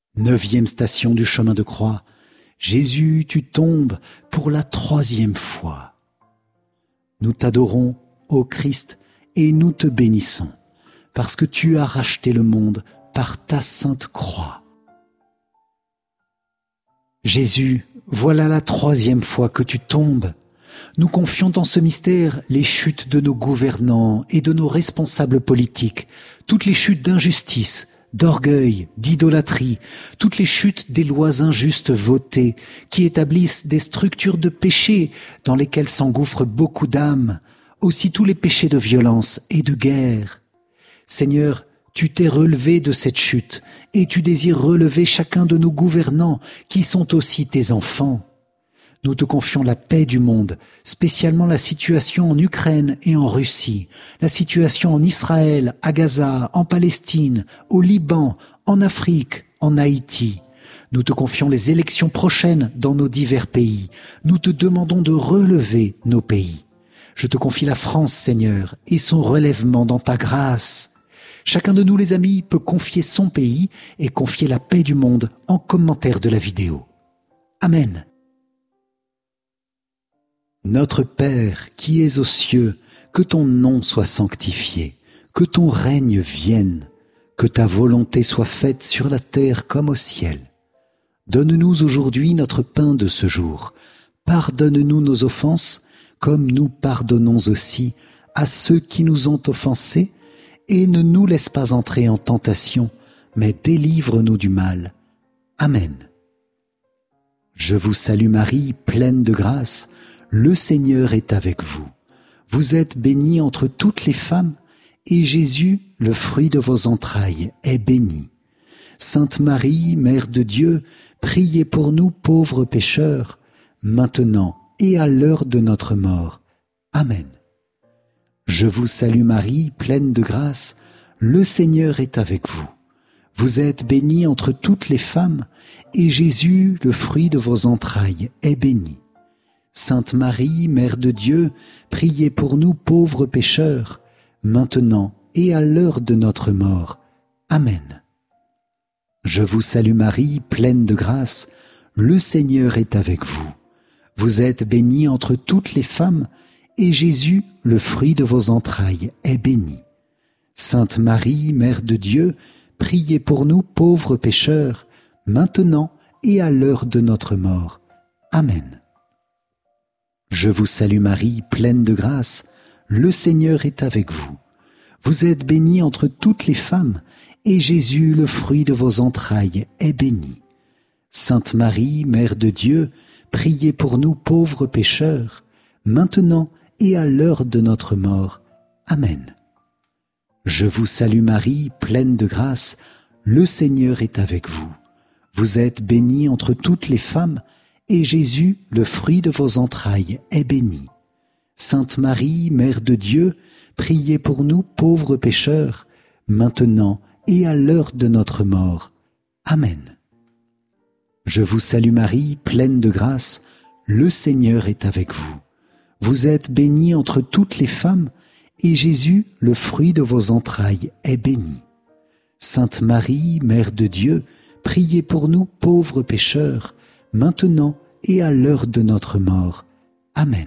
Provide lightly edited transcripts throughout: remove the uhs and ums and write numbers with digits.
Neuvième station du chemin de croix. Jésus, tu tombes pour la 3e fois. Nous t'adorons, ô Christ, et nous te bénissons, parce que tu as racheté le monde par ta sainte croix. Jésus, voilà la 3e fois que tu tombes. Nous confions dans ce mystère les chutes de nos gouvernants et de nos responsables politiques, toutes les chutes d'injustice, d'orgueil, d'idolâtrie, toutes les chutes des lois injustes votées qui établissent des structures de péché dans lesquelles s'engouffrent beaucoup d'âmes, aussi tous les péchés de violence et de guerre. Seigneur, tu t'es relevé de cette chute et tu désires relever chacun de nos gouvernants qui sont aussi tes enfants. Nous te confions la paix du monde, spécialement la situation en Ukraine et en Russie, la situation en Israël, à Gaza, en Palestine, au Liban, en Afrique, en Haïti. Nous te confions les élections prochaines dans nos divers pays. Nous te demandons de relever nos pays. Je te confie la France, Seigneur, et son relèvement dans ta grâce. Chacun de nous, les amis, peut confier son pays et confier la paix du monde en commentaire de la vidéo. Amen. Notre Père qui es aux cieux, que ton nom soit sanctifié, que ton règne vienne, que ta volonté soit faite sur la terre comme au ciel. Donne-nous aujourd'hui notre pain de ce jour. Pardonne-nous nos offenses, comme nous pardonnons aussi à ceux qui nous ont offensés, et ne nous laisse pas entrer en tentation, mais délivre-nous du mal. Amen. Je vous salue Marie, pleine de grâce, le Seigneur est avec vous. Vous êtes bénie entre toutes les femmes, et Jésus, le fruit de vos entrailles, est béni. Sainte Marie, Mère de Dieu, priez pour nous pauvres pécheurs, maintenant et à l'heure de notre mort. Amen. Je vous salue Marie, pleine de grâce, le Seigneur est avec vous. Vous êtes bénie entre toutes les femmes, et Jésus, le fruit de vos entrailles, est béni. Sainte Marie, Mère de Dieu, priez pour nous pauvres pécheurs, maintenant et à l'heure de notre mort. Amen. Je vous salue Marie, pleine de grâce, le Seigneur est avec vous. Vous êtes bénie entre toutes les femmes, et Jésus, le fruit de vos entrailles, est béni. Sainte Marie, Mère de Dieu, priez pour nous pauvres pécheurs, maintenant et à l'heure de notre mort. Amen. Je vous salue Marie, pleine de grâce, le Seigneur est avec vous. Vous êtes bénie entre toutes les femmes, et Jésus, le fruit de vos entrailles, est béni. Sainte Marie, Mère de Dieu, priez pour nous pauvres pécheurs, maintenant et à l'heure de notre mort. Amen. Je vous salue Marie, pleine de grâce, le Seigneur est avec vous. Vous êtes bénie entre toutes les femmes, et Jésus, le fruit de vos entrailles, est béni. Sainte Marie, Mère de Dieu, priez pour nous pauvres pécheurs, maintenant et à l'heure de notre mort. Amen. Je vous salue Marie, pleine de grâce, le Seigneur est avec vous. Vous êtes bénie entre toutes les femmes, et Jésus, le fruit de vos entrailles, est béni. Sainte Marie, Mère de Dieu, priez pour nous pauvres pécheurs, maintenant et à l'heure de notre mort. Amen.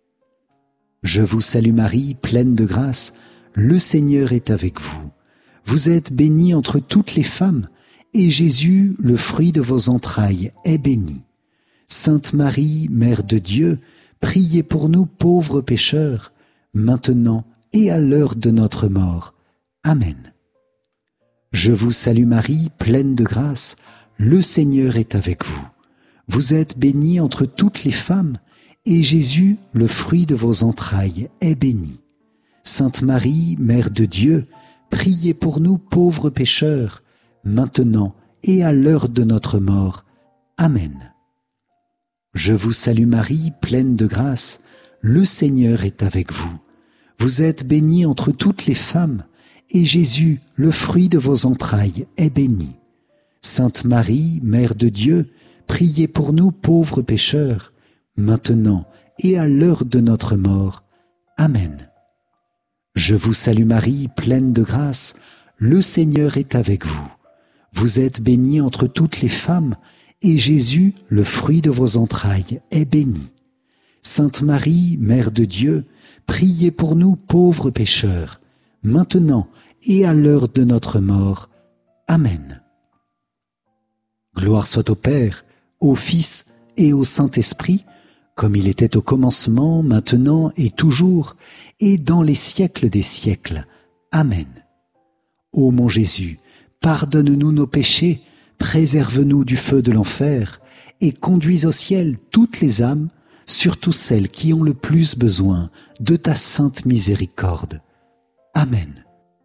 Je vous salue Marie, pleine de grâce, le Seigneur est avec vous. Vous êtes bénie entre toutes les femmes, et Jésus, le fruit de vos entrailles, est béni. Sainte Marie, Mère de Dieu, priez pour nous pauvres pécheurs, maintenant et à l'heure de notre mort. Amen. Je vous salue Marie, pleine de grâce, le Seigneur est avec vous. Vous êtes bénie entre toutes les femmes, et Jésus, le fruit de vos entrailles, est béni. Sainte Marie, Mère de Dieu, priez pour nous pauvres pécheurs, maintenant et à l'heure de notre mort. Amen. Je vous salue Marie, pleine de grâce, le Seigneur est avec vous. Vous êtes bénie entre toutes les femmes, et Jésus, le fruit de vos entrailles, est béni. Sainte Marie, Mère de Dieu, priez pour nous pauvres pécheurs, maintenant et à l'heure de notre mort. Amen. Je vous salue Marie, pleine de grâce, le Seigneur est avec vous. Vous êtes bénie entre toutes les femmes, et Jésus, le fruit de vos entrailles, est béni. Sainte Marie, Mère de Dieu, priez pour nous pauvres pécheurs, maintenant et à l'heure de notre mort. Amen. Gloire soit au Père, au Fils et au Saint-Esprit, comme il était au commencement, maintenant et toujours, et dans les siècles des siècles. Amen. Ô mon Jésus, pardonne-nous nos péchés, préserve-nous du feu de l'enfer, et conduis au ciel toutes les âmes, surtout celles qui ont le plus besoin de ta sainte miséricorde. Amen.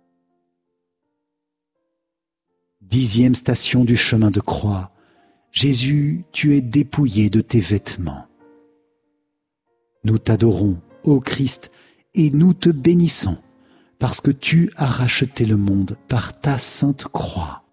10e station du chemin de croix. Jésus, tu es dépouillé de tes vêtements. Nous t'adorons, ô Christ, et nous te bénissons, parce que tu as racheté le monde par ta sainte croix.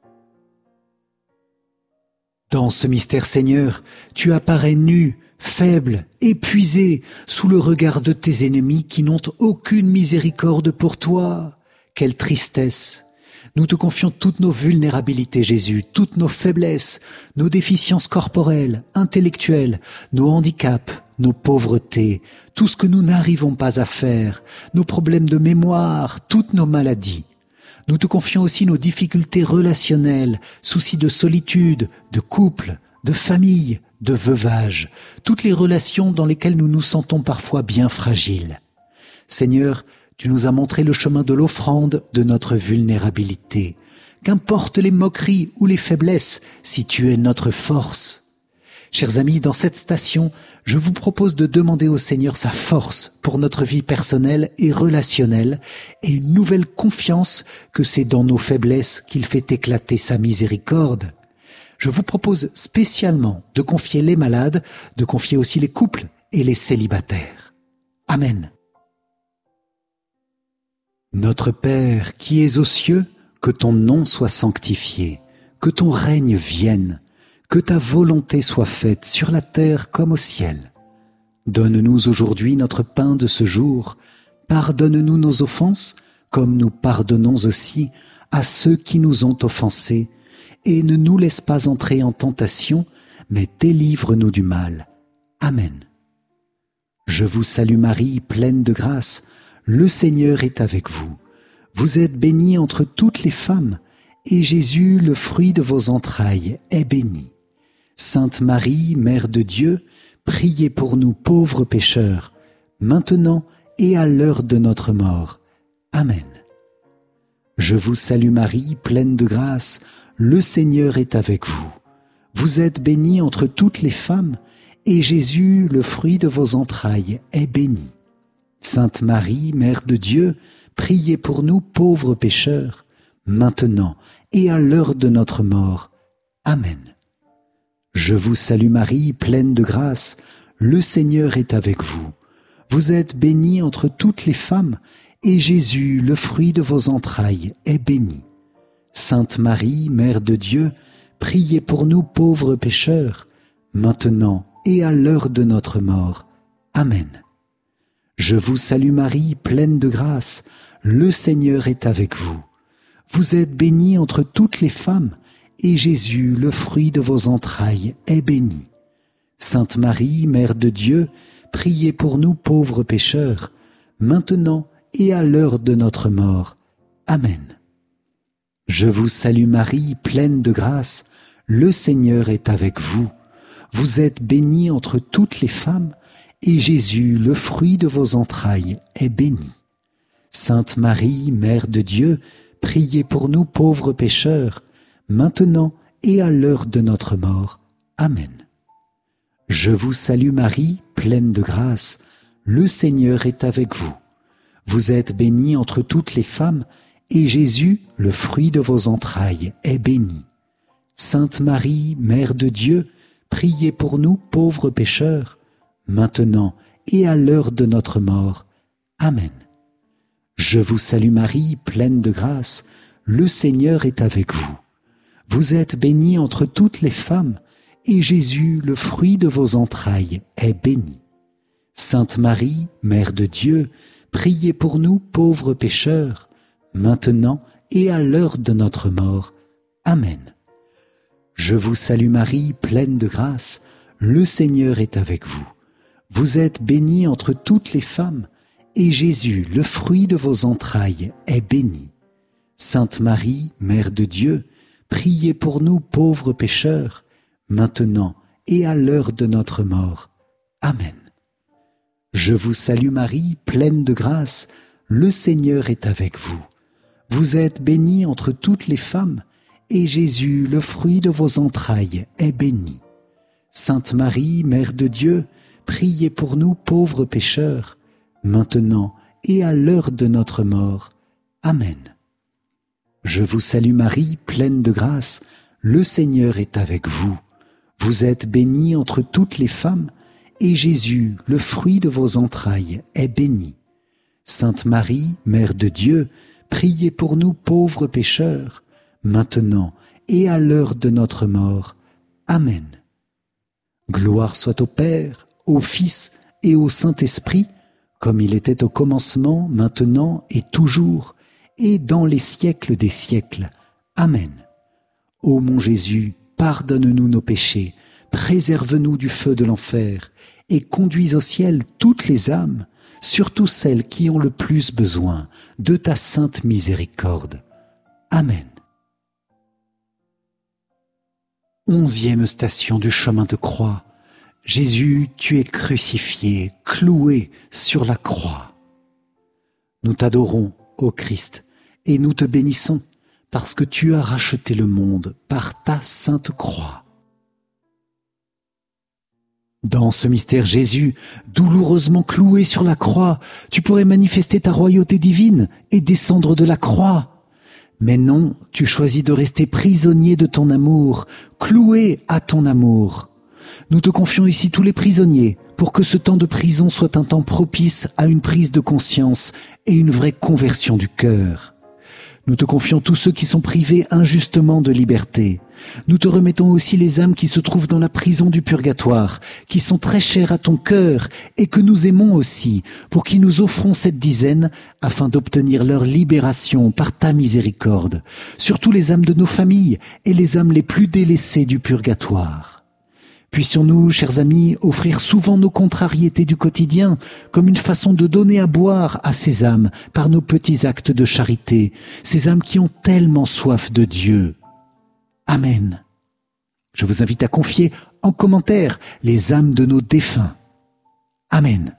Dans ce mystère, Seigneur, tu apparais nu, faible, épuisé, sous le regard de tes ennemis qui n'ont aucune miséricorde pour toi. Quelle tristesse! Nous te confions toutes nos vulnérabilités, Jésus, toutes nos faiblesses, nos déficiences corporelles, intellectuelles, nos handicaps, nos pauvretés, tout ce que nous n'arrivons pas à faire, nos problèmes de mémoire, toutes nos maladies. Nous te confions aussi nos difficultés relationnelles, soucis de solitude, de couple, de famille, de veuvage, toutes les relations dans lesquelles nous nous sentons parfois bien fragiles. Seigneur, tu nous as montré le chemin de l'offrande de notre vulnérabilité. Qu'importe les moqueries ou les faiblesses, si tu es notre force. Chers amis, dans cette station, je vous propose de demander au Seigneur sa force pour notre vie personnelle et relationnelle et une nouvelle confiance que c'est dans nos faiblesses qu'il fait éclater sa miséricorde. Je vous propose spécialement de confier les malades, de confier aussi les couples et les célibataires. Amen. Notre Père qui es aux cieux, que ton nom soit sanctifié, que ton règne vienne, que ta volonté soit faite sur la terre comme au ciel. Donne-nous aujourd'hui notre pain de ce jour. Pardonne-nous nos offenses, comme nous pardonnons aussi à ceux qui nous ont offensés. Et ne nous laisse pas entrer en tentation, mais délivre-nous du mal. Amen. Je vous salue Marie, pleine de grâce. Le Seigneur est avec vous. Vous êtes bénie entre toutes les femmes, et Jésus, le fruit de vos entrailles, est béni. Sainte Marie, Mère de Dieu, priez pour nous pauvres pécheurs, maintenant et à l'heure de notre mort. Amen. Je vous salue Marie, pleine de grâce, le Seigneur est avec vous. Vous êtes bénie entre toutes les femmes, et Jésus, le fruit de vos entrailles, est béni. Sainte Marie, Mère de Dieu, priez pour nous pauvres pécheurs, maintenant et à l'heure de notre mort. Amen. Je vous salue Marie, pleine de grâce, le Seigneur est avec vous. Vous êtes bénie entre toutes les femmes, et Jésus, le fruit de vos entrailles, est béni. Sainte Marie, Mère de Dieu, priez pour nous pauvres pécheurs, maintenant et à l'heure de notre mort. Amen. Je vous salue Marie, pleine de grâce, le Seigneur est avec vous. Vous êtes bénie entre toutes les femmes, et Jésus, le fruit de vos entrailles, est béni. Sainte Marie, Mère de Dieu, priez pour nous pauvres pécheurs, maintenant et à l'heure de notre mort. Amen. Je vous salue Marie, pleine de grâce, le Seigneur est avec vous. Vous êtes bénie entre toutes les femmes, et Jésus, le fruit de vos entrailles, est béni. Sainte Marie, Mère de Dieu, priez pour nous pauvres pécheurs, maintenant et à l'heure de notre mort. Amen. Je vous salue Marie, pleine de grâce, le Seigneur est avec vous. Vous êtes bénie entre toutes les femmes, et Jésus, le fruit de vos entrailles, est béni. Sainte Marie, Mère de Dieu, priez pour nous pauvres pécheurs, maintenant et à l'heure de notre mort. Amen. Je vous salue Marie, pleine de grâce, le Seigneur est avec vous. Vous êtes bénie entre toutes les femmes, et Jésus, le fruit de vos entrailles, est béni. Sainte Marie, Mère de Dieu, priez pour nous pauvres pécheurs, maintenant et à l'heure de notre mort. Amen. Je vous salue Marie, pleine de grâce, le Seigneur est avec vous. Vous êtes bénie entre toutes les femmes, et Jésus, le fruit de vos entrailles, est béni. Sainte Marie, Mère de Dieu, priez pour nous pauvres pécheurs, maintenant et à l'heure de notre mort. Amen. Je vous salue Marie, pleine de grâce, le Seigneur est avec vous. Vous êtes bénie entre toutes les femmes, et Jésus, le fruit de vos entrailles, est béni. Sainte Marie, Mère de Dieu, priez pour nous pauvres pécheurs, maintenant et à l'heure de notre mort. Amen. Je vous salue Marie, pleine de grâce, le Seigneur est avec vous. Vous êtes bénie entre toutes les femmes, et Jésus, le fruit de vos entrailles, est béni. Sainte Marie, Mère de Dieu, priez pour nous pauvres pécheurs, maintenant et à l'heure de notre mort. Amen. Gloire soit au Père, au Fils et au Saint-Esprit, comme il était au commencement, maintenant et toujours, et dans les siècles des siècles. Amen. Ô mon Jésus, pardonne-nous nos péchés, préserve-nous du feu de l'enfer, et conduis au ciel toutes les âmes, surtout celles qui ont le plus besoin de ta sainte miséricorde. Amen. 11e station du chemin de croix. Jésus, tu es crucifié, cloué sur la croix. Nous t'adorons, ô Christ, et nous te bénissons, parce que tu as racheté le monde par ta sainte croix. Dans ce mystère, Jésus, douloureusement cloué sur la croix, tu pourrais manifester ta royauté divine et descendre de la croix. Mais non, tu choisis de rester prisonnier de ton amour, cloué à ton amour. Nous te confions ici tous les prisonniers, pour que ce temps de prison soit un temps propice à une prise de conscience et une vraie conversion du cœur. Nous te confions tous ceux qui sont privés injustement de liberté. Nous te remettons aussi les âmes qui se trouvent dans la prison du purgatoire, qui sont très chères à ton cœur et que nous aimons aussi, pour qui nous offrons cette dizaine afin d'obtenir leur libération par ta miséricorde, surtout les âmes de nos familles et les âmes les plus délaissées du purgatoire. Puissions-nous, chers amis, offrir souvent nos contrariétés du quotidien comme une façon de donner à boire à ces âmes par nos petits actes de charité, ces âmes qui ont tellement soif de Dieu. Amen. Je vous invite à confier en commentaire les âmes de nos défunts. Amen.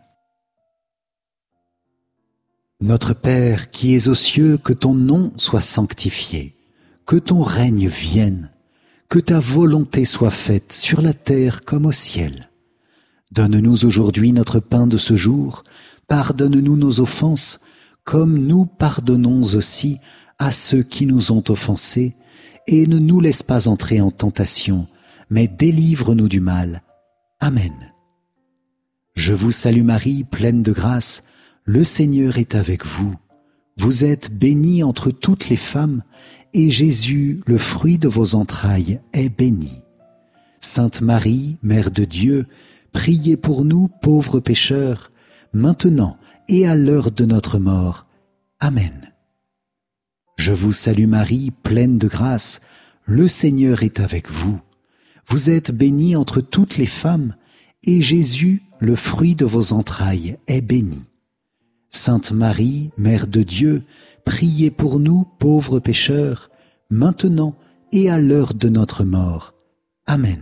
Notre Père qui es aux cieux, que ton nom soit sanctifié, que ton règne vienne. Que ta volonté soit faite sur la terre comme au ciel. Donne-nous aujourd'hui notre pain de ce jour. Pardonne-nous nos offenses, comme nous pardonnons aussi à ceux qui nous ont offensés. Et ne nous laisse pas entrer en tentation, mais délivre-nous du mal. Amen. Je vous salue Marie, pleine de grâce. Le Seigneur est avec vous. Vous êtes bénie entre toutes les femmes, et Jésus, le fruit de vos entrailles, est béni. Sainte Marie, Mère de Dieu, priez pour nous pauvres pécheurs, maintenant et à l'heure de notre mort. Amen. Je vous salue Marie, pleine de grâce, le Seigneur est avec vous. Vous êtes bénie entre toutes les femmes, et Jésus, le fruit de vos entrailles, est béni. Sainte Marie, Mère de Dieu, priez pour nous pauvres pécheurs, maintenant et à l'heure de notre mort. Amen.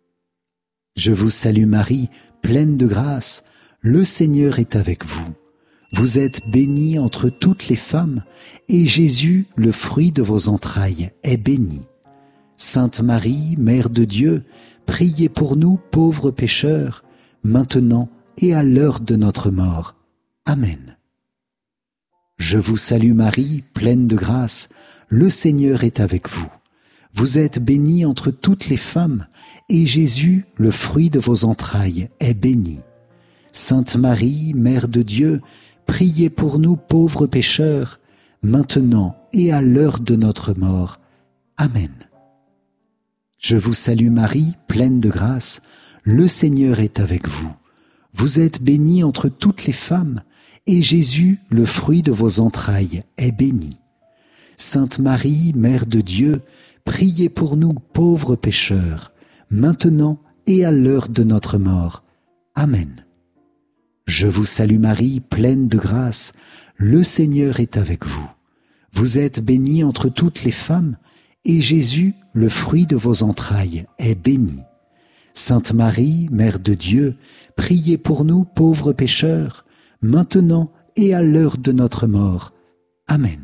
Je vous salue Marie, pleine de grâce, le Seigneur est avec vous. Vous êtes bénie entre toutes les femmes, et Jésus, le fruit de vos entrailles, est béni. Sainte Marie, Mère de Dieu, priez pour nous pauvres pécheurs, maintenant et à l'heure de notre mort. Amen. Je vous salue Marie, pleine de grâce, le Seigneur est avec vous. Vous êtes bénie entre toutes les femmes, et Jésus, le fruit de vos entrailles, est béni. Sainte Marie, Mère de Dieu, priez pour nous pauvres pécheurs, maintenant et à l'heure de notre mort. Amen. Je vous salue Marie, pleine de grâce, le Seigneur est avec vous. Vous êtes bénie entre toutes les femmes, et Jésus, le fruit de vos entrailles, est béni. Sainte Marie, Mère de Dieu, priez pour nous pauvres pécheurs, maintenant et à l'heure de notre mort. Amen. Je vous salue Marie, pleine de grâce, le Seigneur est avec vous. Vous êtes bénie entre toutes les femmes, et Jésus, le fruit de vos entrailles, est béni. Sainte Marie, Mère de Dieu, priez pour nous pauvres pécheurs, maintenant et à l'heure de notre mort. Amen.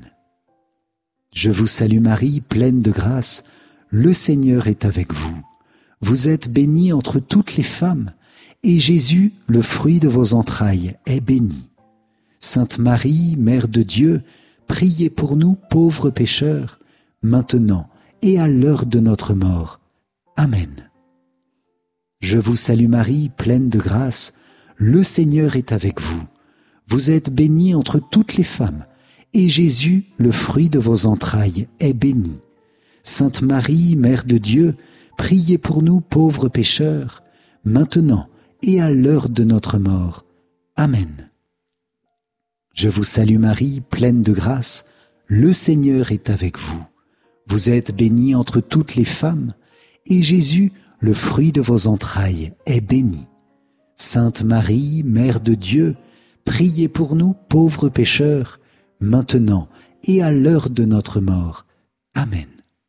Je vous salue Marie, pleine de grâce, le Seigneur est avec vous. Vous êtes bénie entre toutes les femmes, et Jésus, le fruit de vos entrailles, est béni. Sainte Marie, Mère de Dieu, priez pour nous pauvres pécheurs, maintenant et à l'heure de notre mort. Amen. Je vous salue Marie, pleine de grâce, le Seigneur est avec vous. Vous êtes bénie entre toutes les femmes, et Jésus, le fruit de vos entrailles, est béni. Sainte Marie, Mère de Dieu, priez pour nous pauvres pécheurs, maintenant et à l'heure de notre mort. Amen. Je vous salue Marie, pleine de grâce, le Seigneur est avec vous. Vous êtes bénie entre toutes les femmes, et Jésus, le fruit de vos entrailles, est béni. Sainte Marie, Mère de Dieu, priez pour nous pauvres pécheurs, maintenant et à l'heure de notre mort. Amen.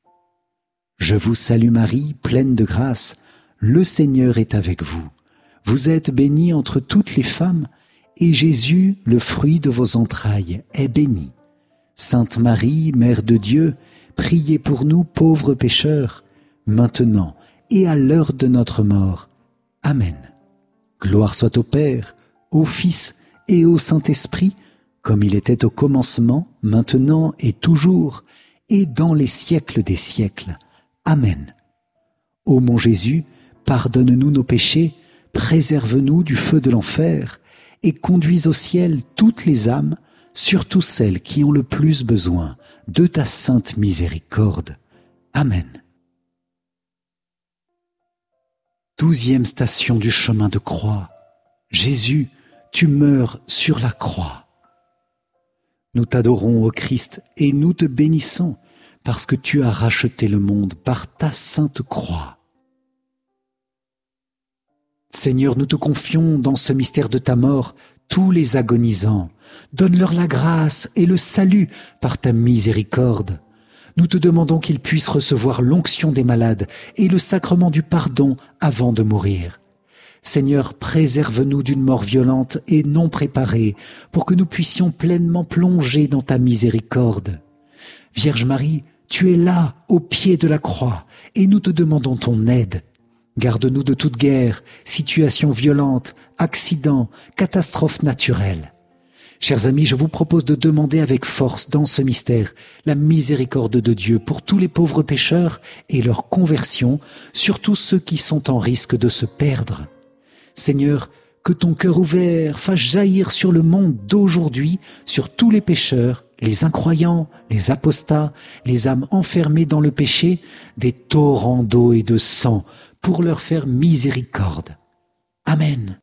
Je vous salue Marie, pleine de grâce, le Seigneur est avec vous. Vous êtes bénie entre toutes les femmes, et Jésus, le fruit de vos entrailles, est béni. Sainte Marie, Mère de Dieu, priez pour nous pauvres pécheurs, maintenant et à l'heure de notre mort. Amen. Gloire soit au Père, au Fils et au Saint-Esprit, comme il était au commencement, maintenant et toujours, et dans les siècles des siècles. Amen. Ô mon Jésus, pardonne-nous nos péchés, préserve-nous du feu de l'enfer, et conduis au ciel toutes les âmes, surtout celles qui ont le plus besoin de ta sainte miséricorde. Amen. 12e station du chemin de croix. Jésus, tu meurs sur la croix. Nous t'adorons, ô Christ, et nous te bénissons, parce que tu as racheté le monde par ta sainte croix. Seigneur, nous te confions dans ce mystère de ta mort tous les agonisants. Donne-leur la grâce et le salut par ta miséricorde. Nous te demandons qu'ils puissent recevoir l'onction des malades et le sacrement du pardon avant de mourir. Seigneur, préserve-nous d'une mort violente et non préparée, pour que nous puissions pleinement plonger dans ta miséricorde. Vierge Marie, tu es là, au pied de la croix, et nous te demandons ton aide. Garde-nous de toute guerre, situation violente, accident, catastrophe naturelle. Chers amis, je vous propose de demander avec force dans ce mystère la miséricorde de Dieu pour tous les pauvres pécheurs et leur conversion, surtout ceux qui sont en risque de se perdre. Seigneur, que ton cœur ouvert fasse jaillir sur le monde d'aujourd'hui, sur tous les pécheurs, les incroyants, les apostats, les âmes enfermées dans le péché, des torrents d'eau et de sang, pour leur faire miséricorde. Amen.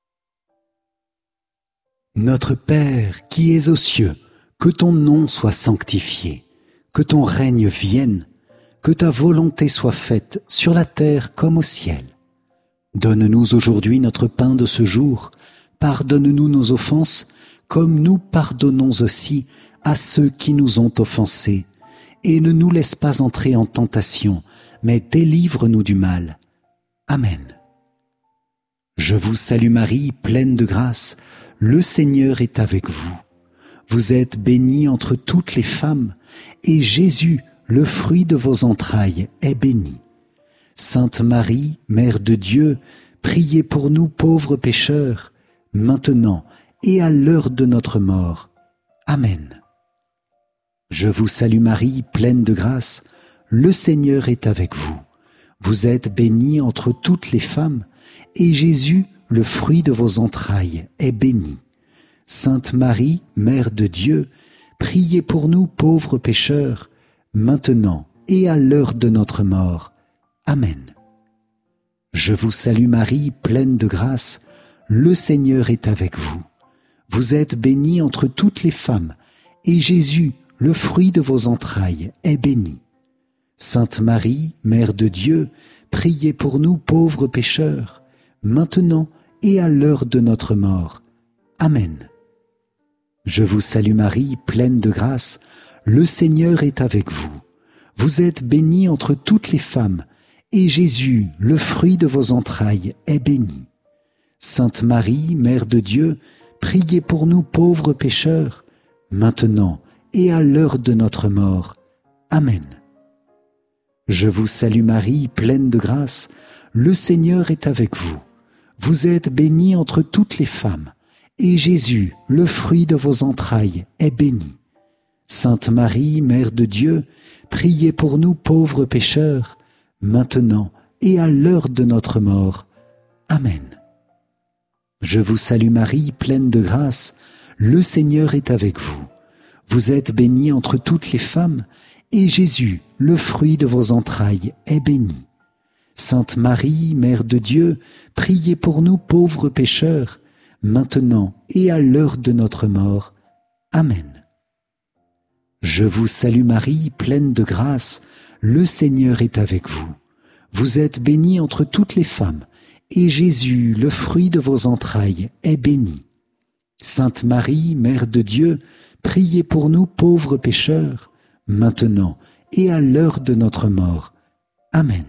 Notre Père qui es aux cieux, que ton nom soit sanctifié, que ton règne vienne, que ta volonté soit faite sur la terre comme au ciel. Donne-nous aujourd'hui notre pain de ce jour, pardonne-nous nos offenses, comme nous pardonnons aussi à ceux qui nous ont offensés, et ne nous laisse pas entrer en tentation, mais délivre-nous du mal. Amen. Je vous salue Marie, pleine de grâce, le Seigneur est avec vous. Vous êtes bénie entre toutes les femmes, et Jésus, le fruit de vos entrailles, est béni. Sainte Marie, Mère de Dieu, priez pour nous pauvres pécheurs, maintenant et à l'heure de notre mort. Amen. Je vous salue Marie, pleine de grâce, le Seigneur est avec vous. Vous êtes bénie entre toutes les femmes, et Jésus, le fruit de vos entrailles, est béni. Sainte Marie, Mère de Dieu, priez pour nous pauvres pécheurs, maintenant et à l'heure de notre mort. Amen. Je vous salue Marie, pleine de grâce, le Seigneur est avec vous. Vous êtes bénie entre toutes les femmes, et Jésus, le fruit de vos entrailles, est béni. Sainte Marie, Mère de Dieu, priez pour nous pauvres pécheurs, maintenant et à l'heure de notre mort. Amen. Je vous salue Marie, pleine de grâce, le Seigneur est avec vous. Vous êtes bénie entre toutes les femmes, et Jésus, le fruit de vos entrailles, est béni. Sainte Marie, Mère de Dieu, priez pour nous pauvres pécheurs, maintenant et à l'heure de notre mort. Amen. Je vous salue Marie, pleine de grâce, le Seigneur est avec vous. Vous êtes bénie entre toutes les femmes, et Jésus, le fruit de vos entrailles, est béni. Sainte Marie, Mère de Dieu, priez pour nous pauvres pécheurs, maintenant et à l'heure de notre mort. Amen. Je vous salue Marie, pleine de grâce, le Seigneur est avec vous. Vous êtes bénie entre toutes les femmes, et Jésus, le fruit de vos entrailles, est béni. Sainte Marie, Mère de Dieu, priez pour nous pauvres pécheurs, maintenant et à l'heure de notre mort. Amen. Je vous salue Marie, pleine de grâce, le Seigneur est avec vous. Vous êtes bénie entre toutes les femmes, et Jésus, le fruit de vos entrailles, est béni. Sainte Marie, Mère de Dieu, priez pour nous pauvres pécheurs, maintenant et à l'heure de notre mort. Amen.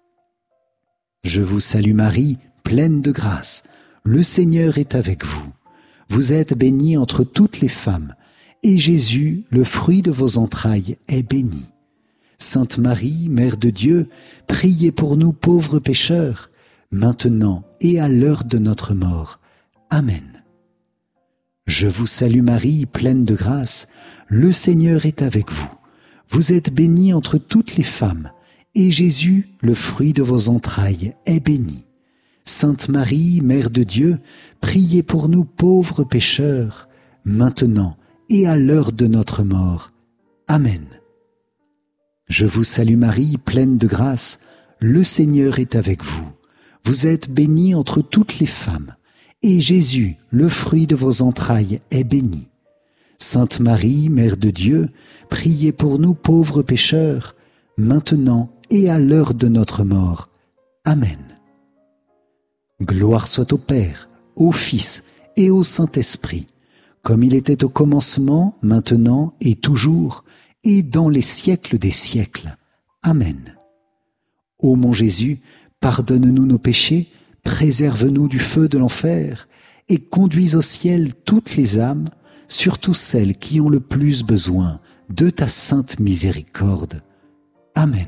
Je vous salue Marie, pleine de grâce, le Seigneur est avec vous. Vous êtes bénie entre toutes les femmes, et Jésus, le fruit de vos entrailles, est béni. Sainte Marie, Mère de Dieu, priez pour nous pauvres pécheurs, maintenant et à l'heure de notre mort. Amen. Je vous salue Marie, pleine de grâce, le Seigneur est avec vous. Vous êtes bénie entre toutes les femmes, et Jésus, le fruit de vos entrailles, est béni. Sainte Marie, Mère de Dieu, priez pour nous pauvres pécheurs, maintenant et à l'heure de notre mort. Amen. Je vous salue Marie, pleine de grâce, le Seigneur est avec vous. Vous êtes bénie entre toutes les femmes, et Jésus, le fruit de vos entrailles, est béni. Sainte Marie, Mère de Dieu, priez pour nous pauvres pécheurs, maintenant et à l'heure de notre mort. Amen. Gloire soit au Père, au Fils et au Saint-Esprit, comme il était au commencement, maintenant et toujours, et dans les siècles des siècles. Amen. Ô mon Jésus, pardonne-nous nos péchés, préserve-nous du feu de l'enfer, et conduis au ciel toutes les âmes, surtout celles qui ont le plus besoin de ta sainte miséricorde. Amen.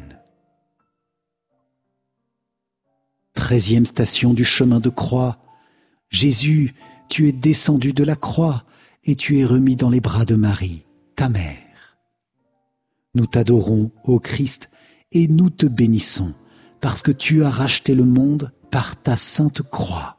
13e station du chemin de croix. Jésus, tu es descendu de la croix et tu es remis dans les bras de Marie, ta mère. Nous t'adorons, ô Christ, et nous te bénissons, parce que tu as racheté le monde par ta sainte croix.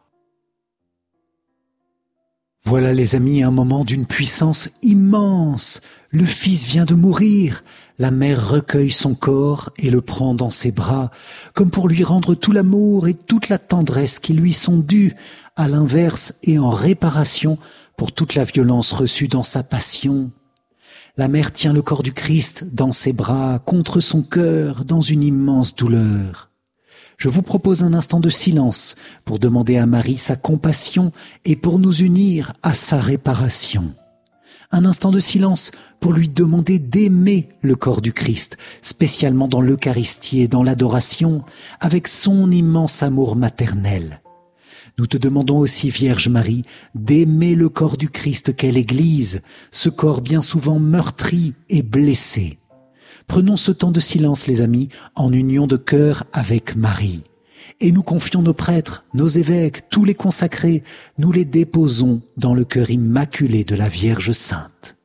Voilà les amis, un moment d'une puissance immense. Le Fils vient de mourir. La mère recueille son corps et le prend dans ses bras, comme pour lui rendre tout l'amour et toute la tendresse qui lui sont dus, à l'inverse et en réparation pour toute la violence reçue dans sa passion. La mère tient le corps du Christ dans ses bras, contre son cœur, dans une immense douleur. Je vous propose un instant de silence pour demander à Marie sa compassion et pour nous unir à sa réparation. Un instant de silence pour lui demander d'aimer le corps du Christ, spécialement dans l'Eucharistie et dans l'adoration, avec son immense amour maternel. Nous te demandons aussi, Vierge Marie, d'aimer le corps du Christ qu'est l'Église, ce corps bien souvent meurtri et blessé. Prenons ce temps de silence, les amis, en union de cœur avec Marie. Et nous confions nos prêtres, nos évêques, tous les consacrés, nous les déposons dans le cœur immaculé de la Vierge Sainte.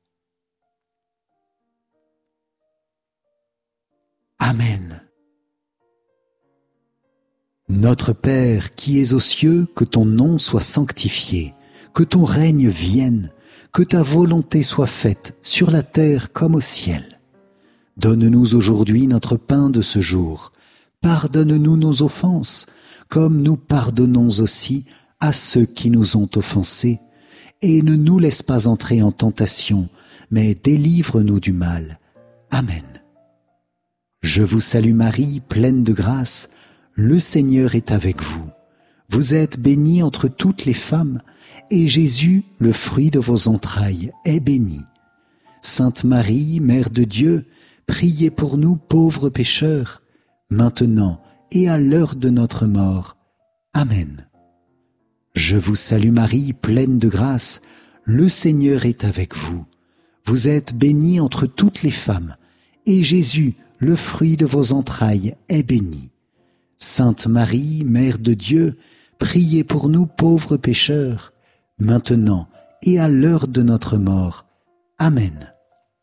Amen. Notre Père qui es aux cieux, que ton nom soit sanctifié, que ton règne vienne, que ta volonté soit faite sur la terre comme au ciel. Donne-nous aujourd'hui notre pain de ce jour. Pardonne-nous nos offenses, comme nous pardonnons aussi à ceux qui nous ont offensés. Et ne nous laisse pas entrer en tentation, mais délivre-nous du mal. Amen. Je vous salue Marie, pleine de grâce, le Seigneur est avec vous. Vous êtes bénie entre toutes les femmes, et Jésus, le fruit de vos entrailles, est béni. Sainte Marie, Mère de Dieu, priez pour nous pauvres pécheurs, maintenant et à l'heure de notre mort. Amen. Je vous salue Marie, pleine de grâce, le Seigneur est avec vous. Vous êtes bénie entre toutes les femmes, et Jésus, le fruit de vos entrailles, est béni. Sainte Marie, Mère de Dieu, priez pour nous pauvres pécheurs, maintenant et à l'heure de notre mort. Amen.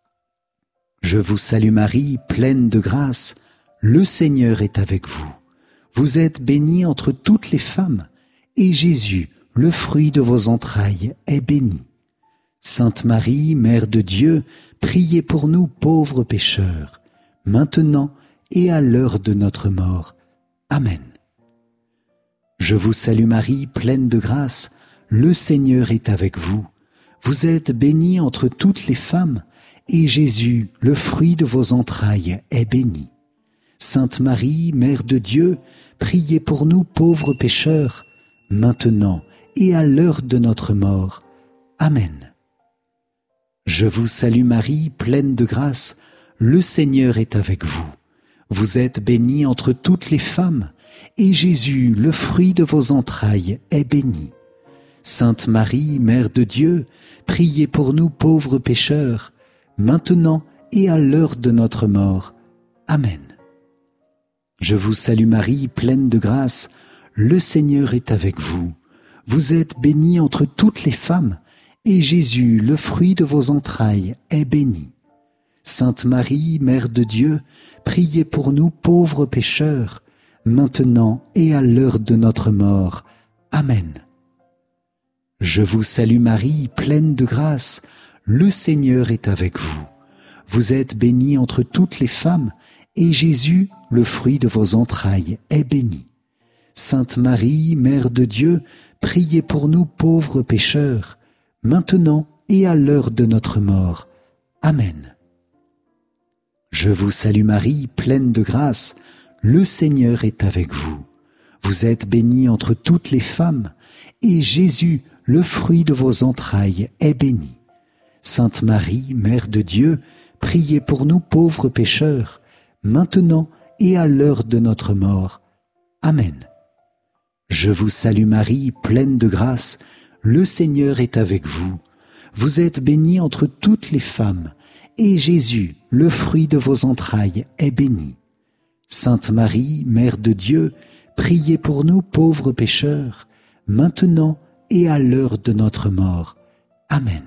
Je vous salue Marie, pleine de grâce, le Seigneur est avec vous. Vous êtes bénie entre toutes les femmes, et Jésus, le fruit de vos entrailles, est béni. Sainte Marie, Mère de Dieu, priez pour nous pauvres pécheurs, maintenant et à l'heure de notre mort. Amen. Je vous salue Marie, pleine de grâce, le Seigneur est avec vous. Vous êtes bénie entre toutes les femmes, et Jésus, le fruit de vos entrailles, est béni. Sainte Marie, Mère de Dieu, priez pour nous pauvres pécheurs, maintenant et à l'heure de notre mort. Amen. Je vous salue Marie, pleine de grâce, le Seigneur est avec vous. Vous êtes bénie entre toutes les femmes, et Jésus, le fruit de vos entrailles, est béni. Sainte Marie, Mère de Dieu, priez pour nous pauvres pécheurs, maintenant et à l'heure de notre mort. Amen. Je vous salue Marie, pleine de grâce, le Seigneur est avec vous. Vous êtes bénie entre toutes les femmes, et Jésus, le fruit de vos entrailles, est béni. Sainte Marie, Mère de Dieu, priez pour nous pauvres pécheurs, maintenant et à l'heure de notre mort. Amen. Je vous salue Marie, pleine de grâce, le Seigneur est avec vous. Vous êtes bénie entre toutes les femmes, et Jésus, le fruit de vos entrailles, est béni. Sainte Marie, Mère de Dieu, priez pour nous pauvres pécheurs, maintenant et à l'heure de notre mort. Amen. Je vous salue Marie, pleine de grâce, le Seigneur est avec vous. Vous êtes bénie entre toutes les femmes, et Jésus, le fruit de vos entrailles, est béni. Sainte Marie, Mère de Dieu, priez pour nous pauvres pécheurs, maintenant et à l'heure de notre mort. Amen. Je vous salue Marie, pleine de grâce, le Seigneur est avec vous. Vous êtes bénie entre toutes les femmes, et Jésus, le fruit de vos entrailles, est béni. Sainte Marie, Mère de Dieu, priez pour nous pauvres pécheurs, maintenant et à l'heure de notre mort. Amen.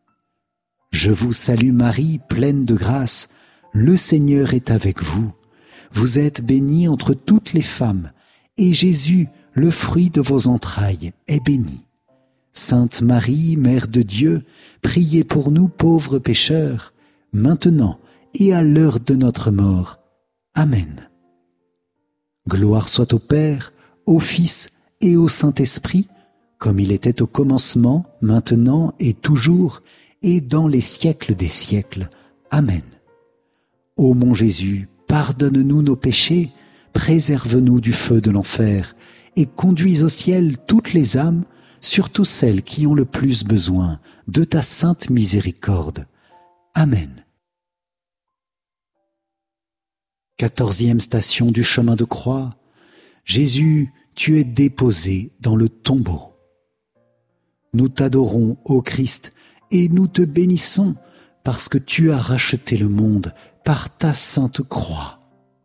Je vous salue Marie, pleine de grâce, le Seigneur est avec vous. Vous êtes bénie entre toutes les femmes, et Jésus, le fruit de vos entrailles, est béni. Sainte Marie, Mère de Dieu, priez pour nous pauvres pécheurs, maintenant et à l'heure de notre mort. Amen. Gloire soit au Père, au Fils et au Saint-Esprit, comme il était au commencement, maintenant et toujours, et dans les siècles des siècles. Amen. Ô mon Jésus, pardonne-nous nos péchés, préserve-nous du feu de l'enfer, et conduis au ciel toutes les âmes, surtout celles qui ont le plus besoin de ta sainte miséricorde. Amen. 14e station du chemin de croix. Jésus, tu es déposé dans le tombeau. Nous t'adorons, ô Christ, et nous te bénissons parce que tu as racheté le monde par ta sainte croix.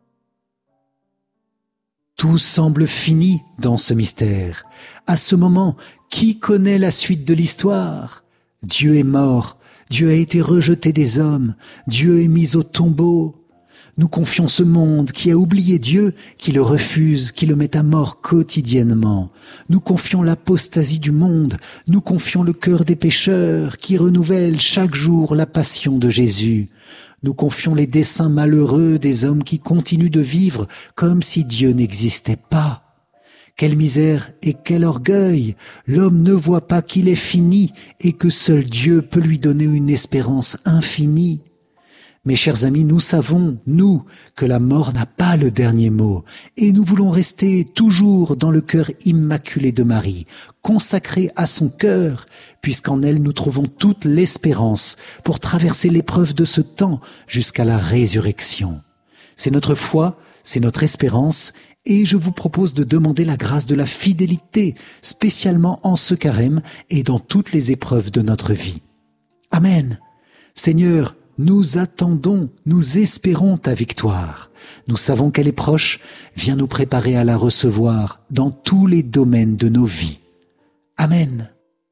Tout semble fini dans ce mystère. À ce moment, qui connaît la suite de l'histoire? Dieu est mort, Dieu a été rejeté des hommes, Dieu est mis au tombeau. Nous confions ce monde qui a oublié Dieu, qui le refuse, qui le met à mort quotidiennement. Nous confions l'apostasie du monde, nous confions le cœur des pécheurs qui renouvellent chaque jour la passion de Jésus. Nous confions les desseins malheureux des hommes qui continuent de vivre comme si Dieu n'existait pas. Quelle misère et quel orgueil! L'homme ne voit pas qu'il est fini et que seul Dieu peut lui donner une espérance infinie. Mes chers amis, nous savons, nous, que la mort n'a pas le dernier mot, et nous voulons rester toujours dans le cœur immaculé de Marie, consacré à son cœur, puisqu'en elle nous trouvons toute l'espérance pour traverser l'épreuve de ce temps jusqu'à la résurrection. C'est notre foi, c'est notre espérance, et je vous propose de demander la grâce de la fidélité, spécialement en ce carême et dans toutes les épreuves de notre vie. Amen. Seigneur, nous attendons, nous espérons ta victoire. Nous savons qu'elle est proche. Viens nous préparer à la recevoir dans tous les domaines de nos vies. Amen.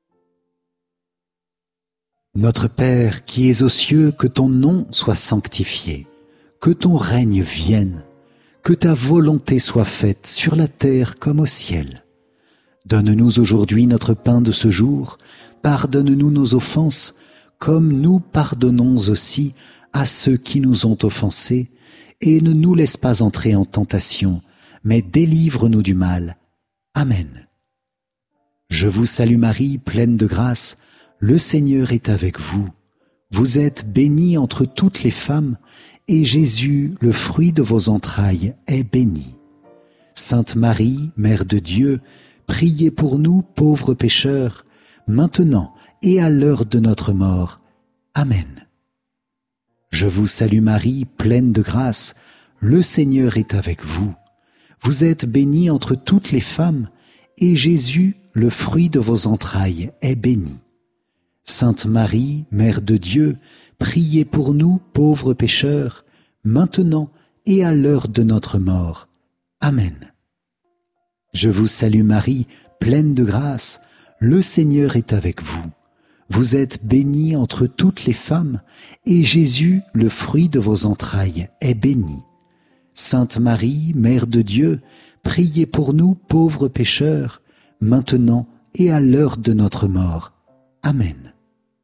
Notre Père qui es aux cieux, que ton nom soit sanctifié, que ton règne vienne, que ta volonté soit faite sur la terre comme au ciel. Donne-nous aujourd'hui notre pain de ce jour. Pardonne-nous nos offenses, comme nous pardonnons aussi à ceux qui nous ont offensés, et ne nous laisse pas entrer en tentation, mais délivre-nous du mal. Amen. Je vous salue Marie, pleine de grâce, le Seigneur est avec vous. Vous êtes bénie entre toutes les femmes, et Jésus, le fruit de vos entrailles, est béni. Sainte Marie, Mère de Dieu, priez pour nous pauvres pécheurs, maintenant et à l'heure de notre mort. Amen. Je vous salue Marie, pleine de grâce, le Seigneur est avec vous. Vous êtes bénie entre toutes les femmes, et Jésus, le fruit de vos entrailles, est béni. Sainte Marie, Mère de Dieu, priez pour nous pauvres pécheurs, maintenant et à l'heure de notre mort. Amen. Je vous salue Marie, pleine de grâce, le Seigneur est avec vous. Vous êtes bénie entre toutes les femmes, et Jésus, le fruit de vos entrailles, est béni. Sainte Marie, Mère de Dieu, priez pour nous pauvres pécheurs, maintenant et à l'heure de notre mort. Amen.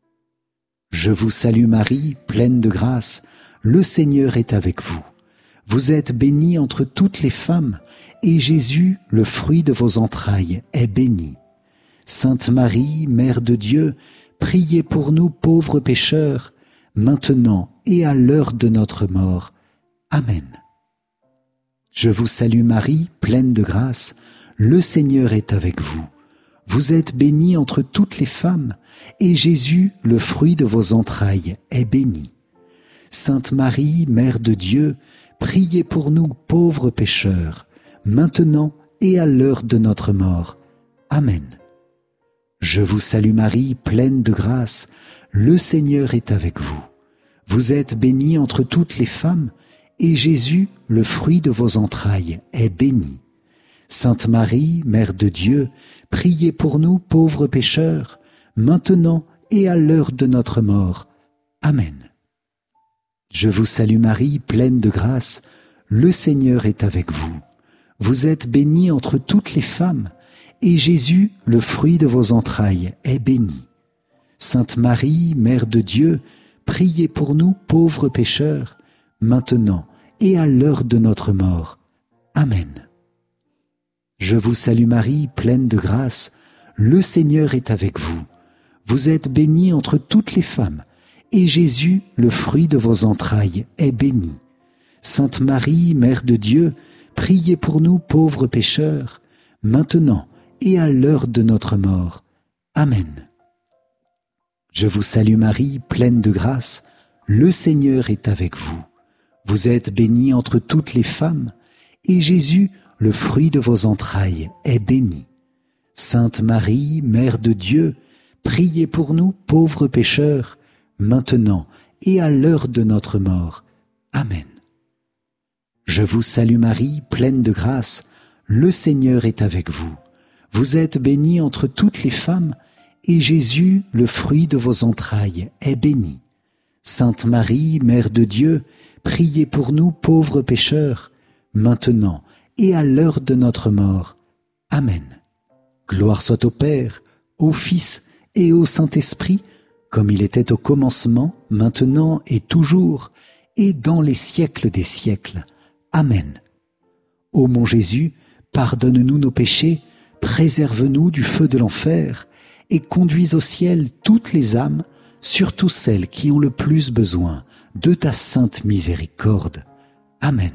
Je vous salue Marie, pleine de grâce, le Seigneur est avec vous. Vous êtes bénie entre toutes les femmes, et Jésus, le fruit de vos entrailles, est béni. Sainte Marie, Mère de Dieu, priez pour nous pauvres pécheurs, maintenant et à l'heure de notre mort. Amen. Je vous salue Marie, pleine de grâce, le Seigneur est avec vous. Vous êtes bénie entre toutes les femmes, et Jésus, le fruit de vos entrailles, est béni. Sainte Marie, Mère de Dieu, priez pour nous pauvres pécheurs, maintenant et à l'heure de notre mort. Amen. Je vous salue Marie, pleine de grâce, le Seigneur est avec vous. Vous êtes bénie entre toutes les femmes, et Jésus, le fruit de vos entrailles, est béni. Sainte Marie, Mère de Dieu, priez pour nous pauvres pécheurs, maintenant et à l'heure de notre mort. Amen. Je vous salue Marie, pleine de grâce, le Seigneur est avec vous. Vous êtes bénie entre toutes les femmes, et Jésus, le fruit de vos entrailles, est béni. Sainte Marie, Mère de Dieu, priez pour nous pauvres pécheurs, maintenant et à l'heure de notre mort. Amen. Je vous salue Marie, pleine de grâce, le Seigneur est avec vous. Vous êtes bénie entre toutes les femmes, et Jésus, le fruit de vos entrailles, est béni. Sainte Marie, Mère de Dieu, priez pour nous pauvres pécheurs, maintenant et à l'heure de notre mort. Amen. Je vous salue Marie, pleine de grâce, le Seigneur est avec vous. Vous êtes bénie entre toutes les femmes, et Jésus, le fruit de vos entrailles, est béni. Sainte Marie, Mère de Dieu, priez pour nous pauvres pécheurs, maintenant et à l'heure de notre mort. Amen. Je vous salue Marie, pleine de grâce, le Seigneur est avec vous. Vous êtes bénie entre toutes les femmes, et Jésus, le fruit de vos entrailles, est béni. Sainte Marie, Mère de Dieu, priez pour nous pauvres pécheurs, maintenant et à l'heure de notre mort. Amen. Gloire soit au Père, au Fils et au Saint-Esprit, comme il était au commencement, maintenant et toujours, et dans les siècles des siècles. Amen. Ô mon Jésus, pardonne-nous nos péchés, préserve-nous du feu de l'enfer, et conduis au ciel toutes les âmes, surtout celles qui ont le plus besoin de ta sainte miséricorde. Amen.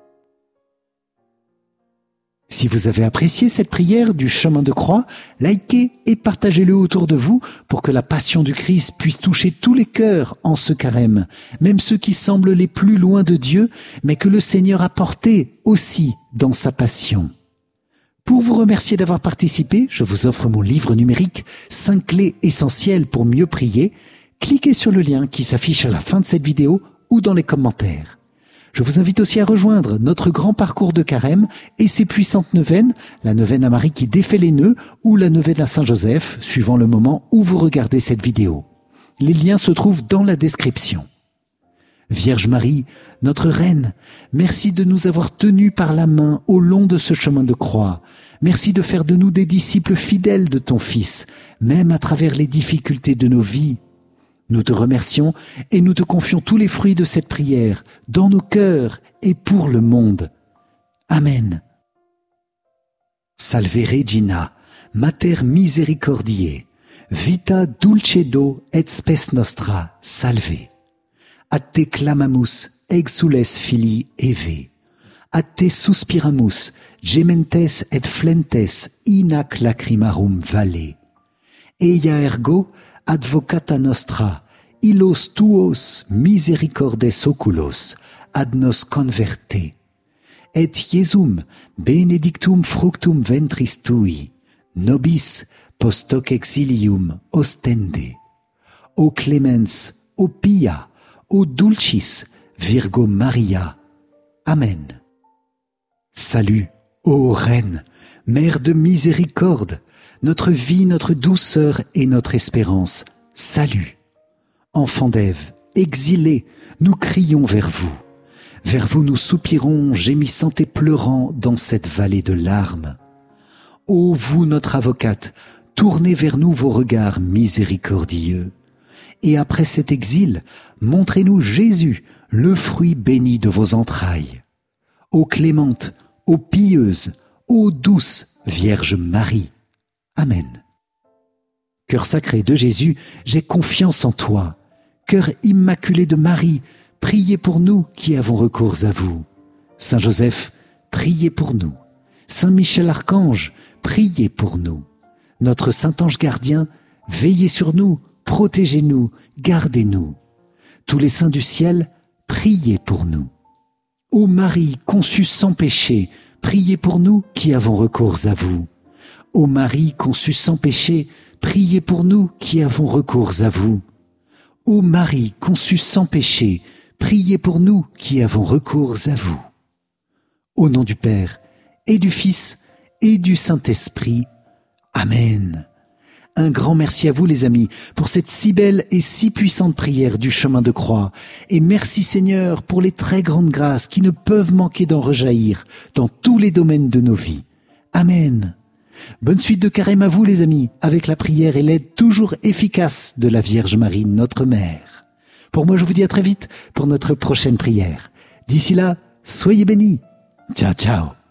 Si vous avez apprécié cette prière du chemin de croix, likez et partagez-le autour de vous pour que la passion du Christ puisse toucher tous les cœurs en ce carême, même ceux qui semblent les plus loin de Dieu, mais que le Seigneur a portés aussi dans sa passion. Pour vous remercier d'avoir participé, je vous offre mon livre numérique 5 clés essentielles pour mieux prier. Cliquez sur le lien qui s'affiche à la fin de cette vidéo ou dans les commentaires. Je vous invite aussi à rejoindre notre grand parcours de carême et ses puissantes neuvaines, la neuvaine à Marie qui défait les nœuds ou la neuvaine à Saint-Joseph, suivant le moment où vous regardez cette vidéo. Les liens se trouvent dans la description. Vierge Marie, notre Reine, merci de nous avoir tenus par la main au long de ce chemin de croix. Merci de faire de nous des disciples fidèles de ton Fils, même à travers les difficultés de nos vies. Nous te remercions et nous te confions tous les fruits de cette prière, dans nos cœurs et pour le monde. Amen. Salve Regina, Mater Misericordiae, vita dulcedo et spes nostra, salve. Ad te clamamus, exules filii Eve. Ad te suspiramus, gementes et flentes in ac lacrimarum valle. Eia ergo, advocata nostra, illos tuos misericordes oculos, ad nos converte. Et Iesum benedictum fructum ventris tui, nobis post hoc exilium ostende. O clemens, o pia, o dulcis, Virgo Maria. Amen. Salut, ô Reine, Mère de miséricorde, notre vie, notre douceur et notre espérance. Salut. Enfants d'Ève, exilés, nous crions vers vous. Vers vous nous soupirons, gémissant et pleurant dans cette vallée de larmes. Ô vous, notre avocate, tournez vers nous vos regards miséricordieux. Et après cet exil, montrez-nous Jésus, le fruit béni de vos entrailles. Ô clémente, ô pieuse, ô douce Vierge Marie. Amen. Cœur sacré de Jésus, j'ai confiance en toi. Cœur immaculé de Marie, priez pour nous qui avons recours à vous. Saint Joseph, priez pour nous. Saint Michel Archange, priez pour nous. Notre Saint Ange gardien, veillez sur nous, protégez-nous, gardez-nous. Tous les saints du ciel, priez pour nous. Ô Marie conçue sans péché, priez pour nous qui avons recours à vous. Ô Marie conçue sans péché, priez pour nous qui avons recours à vous. Ô Marie conçue sans péché, priez pour nous qui avons recours à vous. Au nom du Père, et du Fils, et du Saint-Esprit. Amen. Un grand merci à vous les amis pour cette si belle et si puissante prière du chemin de croix. Et merci Seigneur pour les très grandes grâces qui ne peuvent manquer d'en rejaillir dans tous les domaines de nos vies. Amen. Bonne suite de carême à vous les amis, avec la prière et l'aide toujours efficace de la Vierge Marie, notre Mère. Pour moi, je vous dis à très vite pour notre prochaine prière. D'ici là, soyez bénis. Ciao, ciao.